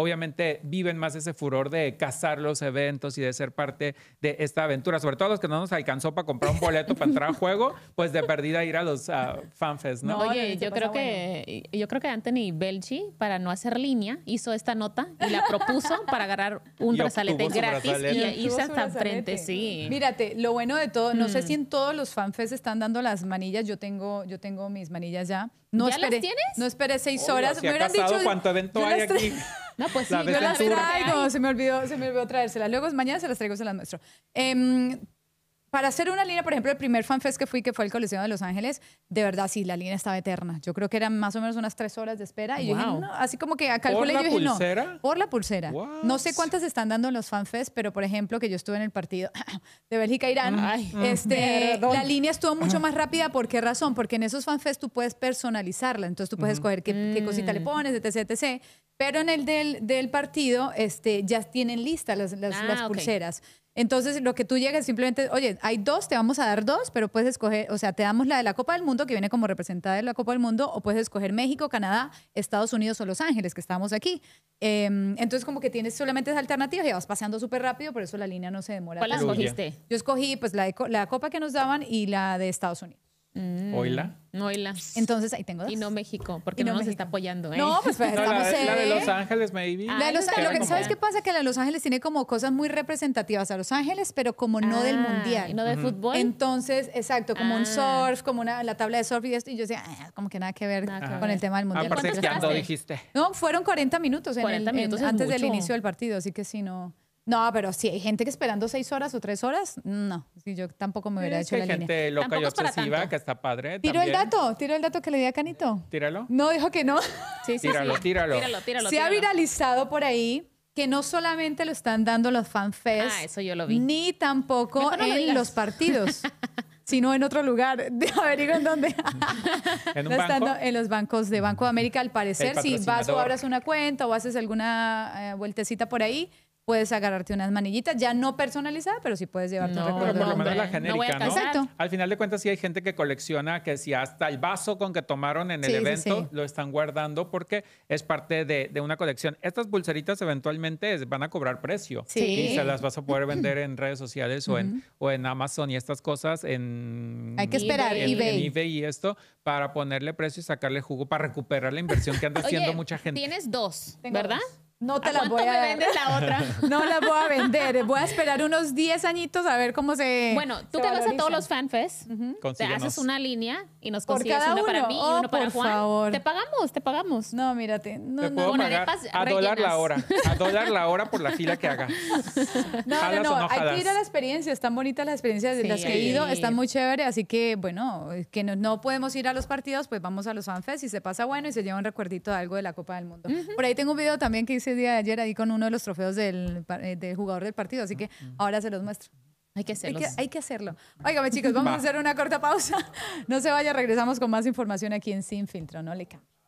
obviamente viven más ese furor de cazar los eventos y de ser parte de esta aventura. Sobre todo los que no nos alcanzó para comprar un boleto para entrar al juego, pues de perdida ir a los FanFest, ¿no? Oye, yo creo que Anthony Belchi, para no hacer línea, hizo esta nota y la propuso para agarrar un brazalete gratis y irse hasta enfrente. Sí. Mírate, lo bueno de todo, no sé si en todos los FanFest están dando las manillas. Yo tengo mis manillas ya. No ¿Ya esperé, las tienes? No esperé 6 horas. Si me hubieran dicho cuánto evento hay aquí. No, pues sí, La Yo las Ventura. traigo, se me olvidó traérselas. Luego mañana se las traigo, se las muestro. Para hacer una línea, por ejemplo, el primer FanFest que fui, que fue el Coliseo de Los Ángeles, de verdad, sí, la línea estaba eterna. Yo creo que eran más o menos unas 3 horas de espera. Y yo dije, no, así como que calculé, yo dije, pulsera? no. Por la pulsera. What? No sé cuántas están dando en los FanFest, pero por ejemplo, que yo estuve en el partido de Bélgica-Irán, la línea estuvo mucho más rápida. ¿Por qué razón? Porque en esos FanFest tú puedes personalizarla. Entonces tú puedes escoger qué cosita le pones, etc, etc. Pero en el del partido ya tienen listas las pulseras. Entonces, lo que tú llegas simplemente, oye, hay 2, te vamos a dar 2, pero puedes escoger, o sea, te damos la de la Copa del Mundo, que viene como representada de la Copa del Mundo, o puedes escoger México, Canadá, Estados Unidos o Los Ángeles, que estamos aquí. Entonces, como que tienes solamente esas alternativas y vas paseando súper rápido, por eso la línea no se demora ¿Cuál tanto. escogiste? Yo escogí pues la Copa que nos daban y la de Estados Unidos. ¿Oila? Oila. Entonces, ahí tengo 2. Y no México, porque Y no no nos México. está apoyando, ¿eh? No, pues No, estamos la de Los Ángeles, maybe. La de ¿sabes qué pasa? Que la de Los Ángeles tiene como cosas muy representativas a Los Ángeles, pero como no del mundial. ¿Y no de fútbol? Entonces, exacto, como un surf, como la tabla de surf y esto. Y yo decía, como que nada que ver con el tema del mundial. Aparte, ¿Cuánto que ando, esperaste? dijiste. No, fueron 40 minutos, 40 minutos es antes del mucho. inicio del partido, así que sí, no. No, pero si hay gente que esperando 6 horas o 3 horas, no. Sí, yo tampoco me hubiera Es hecho que la hay línea. gente loca y Tampoco es para obsesiva tanto. que está padre. Tiro el también. dato que le di a Canito. Tíralo. No, dijo que no. Sí, sí, Tíralo, sí. tíralo. Tíralo. Se ha viralizado por ahí que no solamente lo están dando los FanFest, Eso yo lo vi. ni tampoco Mejor no lo en digas. los partidos, sino en otro lugar. Averigua en dónde. ¿En un Lo están banco? dando en los bancos de Banco de América, al parecer. Si vas o patrocinador. abras una cuenta o haces alguna vueltecita por ahí, puedes agarrarte unas manillitas, ya no personalizadas, pero sí puedes llevarte un Pero recuerdo. por lo menos la hombre, no voy a genérica, ¿no? casar. Exacto. Al final de cuentas sí hay gente que colecciona que si hasta el vaso con que tomaron en el Sí, sí, evento sí. lo están guardando porque es parte de una colección. Estas pulseritas eventualmente van a cobrar precio. Sí. Y se las vas a poder vender en redes sociales o en Amazon y estas cosas Hay que esperar, en eBay. eBay y esto para ponerle precio y sacarle jugo para recuperar la inversión que anda haciendo Oye, mucha gente. tienes 2, Tengo ¿verdad? 2. No te ¿A la cuánto voy a me dar. vendes la otra? No la voy a vender. Voy a esperar unos 10 añitos a ver cómo se. Bueno, tú se que vas a valoriza. todos los FanFest, te Consíguenos. haces una línea y nos Por consigues cada una para uno. mí y Oh, uno para por Juan. favor. Te pagamos. No, mírate. No, Te no, puedo Con pagar arepas a dólar la rellenas. hora. A dólar la hora por la fila que haga. ¿Jalas o no hay jalas? que ir a la experiencia. Están bonitas las experiencias de Sí, las que he hay que ido. ir. Están muy chéveres. Así que, bueno, que no podemos ir a los partidos, pues vamos a los FanFest y se pasa bueno y se lleva un recuerdito de algo de la Copa del Mundo. Por ahí tengo un video también que hice el día de ayer ahí con uno de los trofeos del jugador del partido. Así que ahora se los muestro. Hay que hacerlos. Hay que hacerlo. Óigame, chicos, vamos a hacer una corta pausa. No se vaya, regresamos con más información aquí en Sin Filtro. No le cambie.